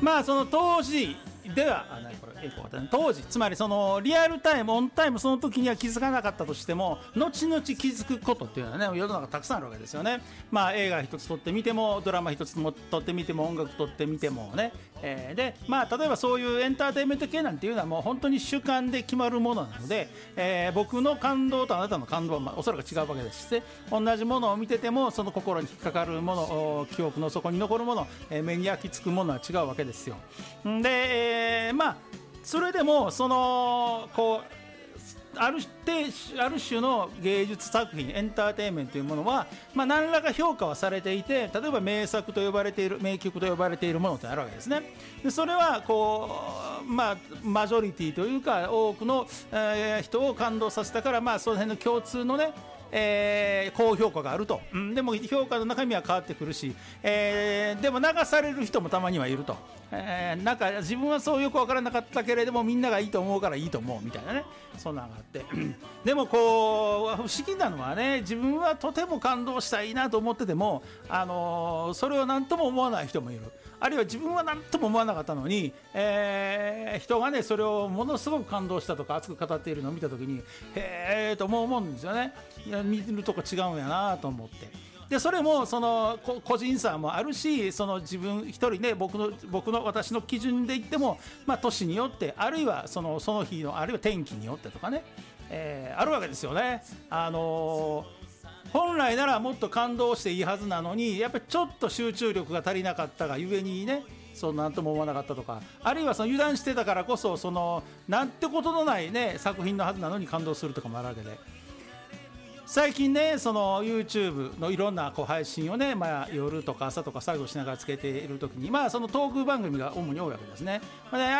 まあその当時では当時つまりそのリアルタイムオンタイムその時には気づかなかったとしても後々気づくことっていうのはね世の中たくさんあるわけですよね。まあ映画一つ撮ってみてもドラマ一つ撮ってみても音楽撮ってみてもね、でまあ例えばそういうエンターテインメント系なんていうのはもう本当に主観で決まるものなので、僕の感動とあなたの感動はおそらく違うわけですし、同じものを見ててもその心に引っかかるもの記憶の底に残るもの、目に焼き付くものは違うわけですよ。で、まあそれでもそのこうある種の芸術作品エンターテインメントというものは、まあ、何らか評価はされていて例えば名作と呼ばれている名曲と呼ばれているものってあるわけですね。でそれはこう、まあ、マジョリティというか多くの、人を感動させたから、まあ、その辺の共通のね高評価があると、でも評価の中身は変わってくるし、でも流される人もたまにはいると、なんか自分はそうよく分からなかったけれどもみんながいいと思うからいいと思うみたいなね、そんなのがあってでもこう不思議なのはね自分はとても感動したいなと思ってても、それを何とも思わない人もいる。あるいは自分は何とも思わなかったのに、人がねそれをものすごく感動したとか熱く語っているのを見た時にへーと思うんですよね。いや見るとこ違うんやなと思って。でそれもその個人差もあるし、その自分一人ね僕の私の基準で言っても、まあ、年によってあるいはその日のあるいは天気によってとかね、あるわけですよね。本来ならもっと感動していいはずなのにやっぱりちょっと集中力が足りなかったがゆえにねそうなんとも思わなかったとか、あるいはその油断してたからこそそのなんてことのないね作品のはずなのに感動するとかもあるわけで、最近ねその YouTube のいろんなこう配信をね、まあ、夜とか朝とか作業しながらつけている時に、まあ、そのトーク番組が主に多いわけですね。で